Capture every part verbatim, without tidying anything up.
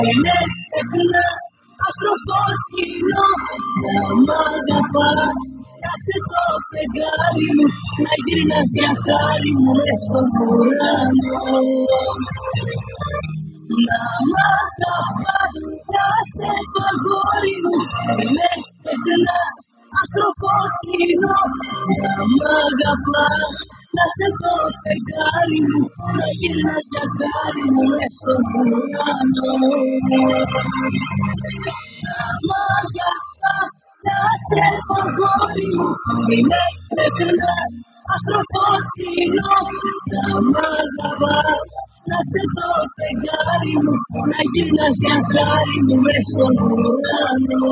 Είναι ξεχνάς αστροφωτεινό, να μ' αγαπάς, να σε το φεγγάρι μου, να γυρνάς για χάρη μου μες στον ουρανό. Να μ' αγαπάς, να σε το αγόρι μου, είναι ξεχνάς αστροφωτεινό, να μ' αγαπάς, να σε το φεγγάρι μου, να γυρνάς για χάρη μου μες στον ουρανό. Να μ' αγαπάς, να σε το αγόρι μου, είναι ξεχνάς αστροφωτεινό, να μ' αγαπάς, να σε το φεγγάρι μου, να γυρνάς για χάρη μου μες στον ουρανό.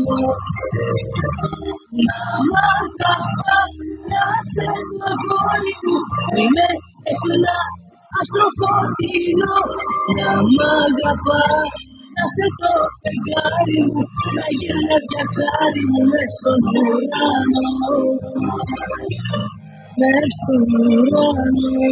Να μ' αγαπάς, να σε το αγόρι μου, είναι ξεχνάς αστροφωτεινό, να μ' αγαπάς, να σε το φεγγάρι μου, να γυρνάς για χάρη μου μες στον ουρανό. Μες στον ουρανό.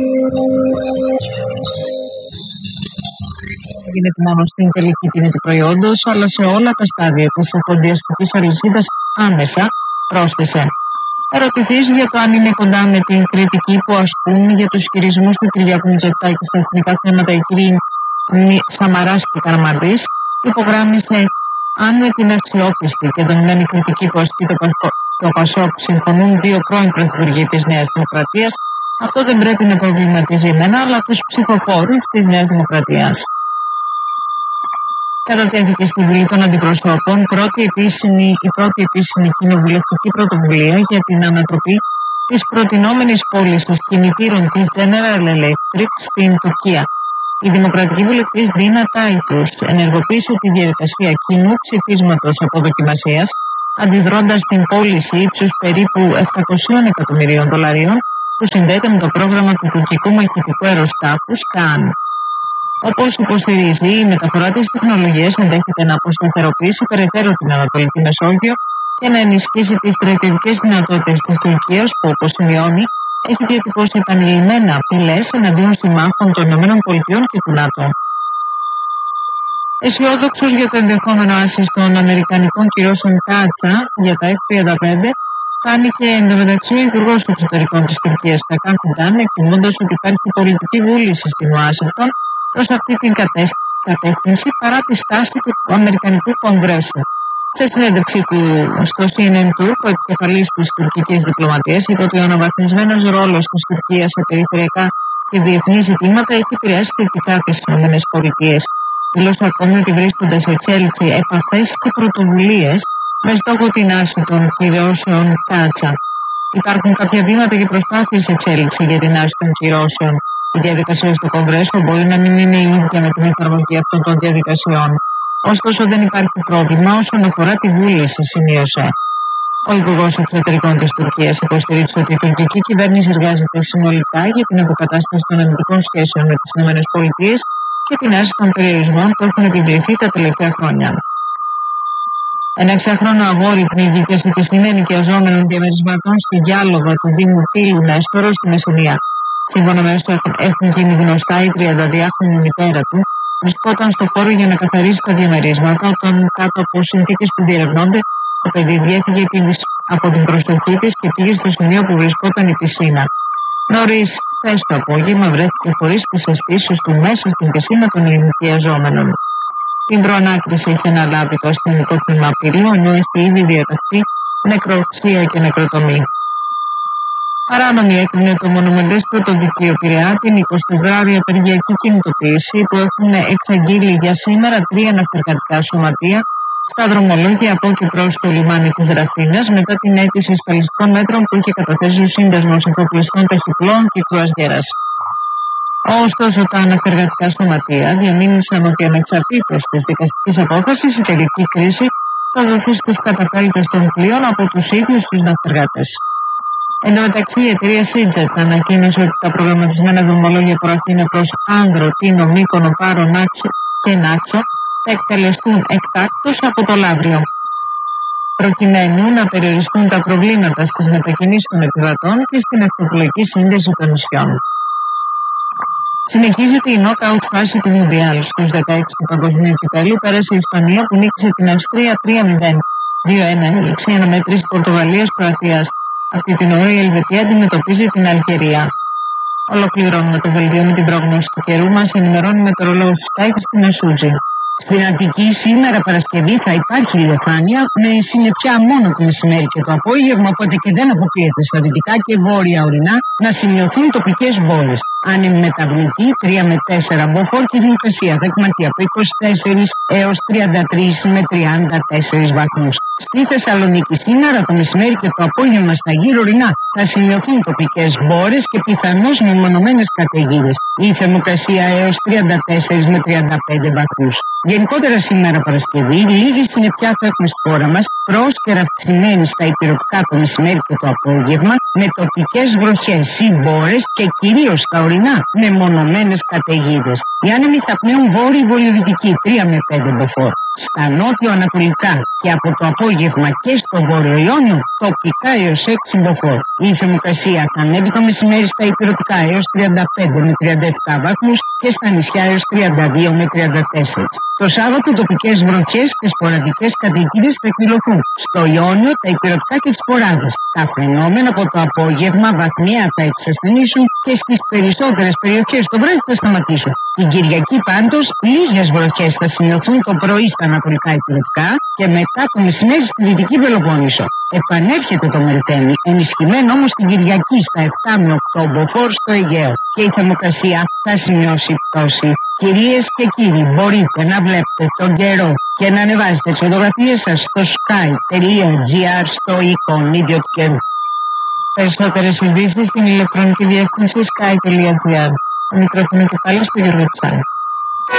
Γίνεται μόνο στην τελική τιμή του προϊόντος, αλλά σε όλα τα στάδια της εφοδιαστικής αλυσίδας άμεσα, πρόσθεσε. Ερωτηθείς για το αν είναι κοντά με την κριτική που ασκούν για τους ισχυρισμούς του Κυριάκου Μητσοτάκη στα εθνικά θέματα οι κύριοι Σαμαράς και Καραμανλής, υπογράμμισε αν με την αξιόπιστη και δομημένη κριτική που ασκεί το, το ΠΑΣΟΚ συμφωνούν δύο πρώην πρωθυπουργοί της Νέας Δημοκρατίας, αυτό δεν πρέπει να προβληματίζει εμένα, αλλά τους ψηφοφόρους της Νέας Δημοκρατίας. Κατατέθηκε στη Βουλή των Αντιπροσώπων πρώτη επίσημη, η πρώτη επίσημη κοινοβουλευτική πρωτοβουλία για την ανατροπή της προτινόμενης πώλησης κινητήρων της General Electric στην Τουρκία. Η δημοκρατική βουλευτής Ντίνα Τάιτους ενεργοποίησε τη διαδικασία κοινού ψηφίσματος αποδοκιμασίας, αντιδρώντας στην πώληση ύψους περίπου επτακόσια εκατομμυρίων δολαρίων που συνδέεται με το πρόγραμμα του τουρκικού μαχητικού αεροσκάφους ΚΑΝ. Όπως υποστηρίζει, η μεταφορά της τεχνολογίας ενδέχεται να αποσταθεροποιήσει περαιτέρω την Ανατολική Μεσόγειο και να ενισχύσει τις στρατιωτικές δυνατότητες της Τουρκίας, που, όπως σημειώνει, έχει διατυπώσει επανειλημμένα απειλές εναντίον συμμάχων των ΗΠΑ και του ΝΑΤΟ. Αισιόδοξος για το ενδεχόμενο άρση των αμερικανικών κυρώσεων κάτσα για τα εφ τριάντα πέντε, φάνηκε εντωμεταξύ ο Υπουργός Εξωτερικών της Τουρκίας, Χακάν Φιντάν, εκτιμώντας ότι υπάρχει πολιτική βούληση στην Ουάσιγκτον προς αυτή την κατεύθυνση παρά τη στάση του Αμερικανικού Κογκρέσου. Σε συνέντευξή του στο σι εν εν Turk, ο επικεφαλής της τουρκικής διπλωματίας είπε ότι ο αναβαθμισμένος ρόλος της Τουρκίας σε περιφερειακά και διεθνή ζητήματα έχει επηρεάσει θετικά τις ΗΠΑ. Δηλώσε ακόμη ότι βρίσκονται σε εξέλιξη επαφές και πρωτοβουλίες με στόχο την άρση των κυρώσεων κάτσα. Υπάρχουν κάποια βήματα και προσπάθειες εξέλιξη για την άρση των κυρώσεων. Η διαδικασία στο Κογκρέσο μπορεί να μην είναι η ίδια με την εφαρμογή αυτών των διαδικασιών. Ωστόσο, δεν υπάρχει πρόβλημα όσον αφορά τη βούληση, σημείωσε. Ο Υπουργός Εξωτερικών της Τουρκίας υποστήριξε ότι η τουρκική κυβέρνηση εργάζεται συνολικά για την αποκατάσταση των αμυντικών σχέσεων με τις ΗΠΑ και την άρση των περιορισμών που έχουν επιβληθεί τα τελευταία χρόνια. Ένα εξάχρονο αγόρι πνίγηκε σε πιστημένη ενοικιαζόμενων διαμερισμάτων στη Γιάλοβα του Δήμου Πύλου Νέστορο στη Μεσσηνία. Σύμφωνα με όσο έχουν γίνει γνωστά, η τριανταδυάχρονη μητέρα του βρισκόταν στο χώρο για να καθαρίσει τα διαμερίσματα, όταν κάτω από συνθήκες που διερευνώνται, το παιδί διέφυγε από την προσοχή της και πήγε στο σημείο που βρισκόταν η πισίνα. Νωρίς χθες το απόγευμα βρέθηκε χωρίς τις αισθήσεις του μέσα στην πισίνα των ενοικιαζόμενων. Την προανάκριση έχει αναλάβει το αστυνομικό τμήμα Πύλου, ενώ έχει ήδη διαταχθεί νεκροψία και νεκροτομή. Παράνομη έκρινε το μονομελές πρωτοδικείο Πειραιά την εικοσιτετράωρη απεργιακή κινητοποίηση που έχουν εξαγγείλει για σήμερα τρία ναυτεργατικά σωματεία στα δρομολόγια από και προς το λιμάνι της Ραφίνας, μετά την αίτηση ασφαλιστικών μέτρων που είχε καταθέσει ο Σύνδεσμος Εφοπλιστών Ταχυπλών και Κρουαζιέρας. Ωστόσο, τα ναυτεργατικά σωματεία διαμήνυσαν ότι ανεξαρτήτως της δικαστικής απόφασης, η τελική κρίση θα δοθεί στους καταπέλτες των πλοίων από τους ίδιους τους ναυτεργάτες. Εν τω μεταξύ, η εταιρεία Σίτζετ ανακοίνωσε ότι τα προγραμματισμένα δρομολόγια από Αθήνα προς Άνδρο, Τίνο, Μύκονο, Πάρο, Νάξο και Νάξο θα εκτελεστούν εκτάκτως από το Λαύριο, προκειμένου να περιοριστούν τα προβλήματα στις μετακινήσεις των επιβατών και στην ακτοπλοϊκή σύνδεση των νησιών. Συνεχίζεται η knockout φάση του Μουντιάλ. Στους δεκαέξι του Παγκοσμίου Κυπέλλου πέρασε η Ισπανία που νίκησε την Αυστρία τρία μηδέν. δύο ένα η λήξη αναμέτρηση Πορτογαλίας-Κροατίας. Αυτή την ώρα η Ελβετία αντιμετωπίζει την Αλγερία. Ολοκληρώνουμε το δελτίο με την πρόγνωση του καιρού. Μας ενημερώνει η μετεωρολόγος του Sky Χριστίνα Σούζη. Στην Αττική σήμερα Παρασκευή θα υπάρχει ηλιοφάνεια με συννεφιά μόνο το μεσημέρι και το απόγευμα, οπότε και δεν αποκλείεται στα δυτικά και βόρεια ορεινά να σημειωθούν τοπικές μπόρες. Άνεμη μεταβλητή τρία με τέσσερα μποφόρ και θερμοκρασία δεκματή από είκοσι τέσσερα έως τριάντα τρία με τριάντα τέσσερα βαθμούς. Στη Θεσσαλονίκη σήμερα το μεσημέρι και το απόγευμα στα γύρω ορεινά θα σημειωθούν τοπικές μπόρες και πιθανώς μεμονωμένες καταιγίδες. Η θερμοκρασία έως τριάντα τέσσερα με τριάντα πέντε βαθμούς. Γενικότερα σήμερα Παρασκευή, λίγη συννεφιά θα έχουμε στη χώρα μας, πρόσκαιρα αυξημένη στα υπηρετικά το μεσημέρι και το απόγευμα, με τοπικές βροχές ή μπόρες και κυρίως στα ορεινά με μονομένες καταιγίδες. Οι άνεμοι θα πνέουν βόρειο-βορειοδυτική τρία με πέντε μποφόρ. Στα νότιο-ανατολικά και από το απόγευμα και στο βόρειο Ιόνιο τοπικά έως έξι μποφόρ. Η θερμοκρασία θα ανέβει το μεσημέρι στα υπηρετικά έως τριάντα πέντε με τριάντα επτά βαθμούς και στα νησιά έως τριάντα δύο με τριάντα τέσσερα. Το Σάββατο τοπικές βροχές και σποραδικές καταιγίδες θα εκδηλωθούν. Στο Ιόνιο τα υπηρετικά και τις φοράδες. Τα φαινόμενα από το απόγευμα βαθμία θα εξασθενήσουν και στις περισσότερες περιοχές το βράδυ θα σταματήσουν. Την Κυριακή πάντως λίγες βροχές θα σημειωθούν το πρωί στα ανατολικά υπηρετικά και μετά το μεσημέρι στη Δυτική Πελοπόννησο. Επανέρχεται το Μελτέμι, ενισχυμένο όμως την Κυριακή στα επτά με οκτώ μποφόρ στο Αιγαίο και η θερμοκρασία θα σημειώσει πτώση. Κυρίες και κύριοι, μπορείτε να βλέπετε τον καιρό και να ανεβάζετε τις φωτογραφίες σας στο sky.gr στο εικονίδιο του καιρού. Περισσότερες ειδήσεις στην ηλεκτρονική διεύθυνση sky.gr. Το μικρόφωνο και πάλι στο Γιώργο Ψάλη.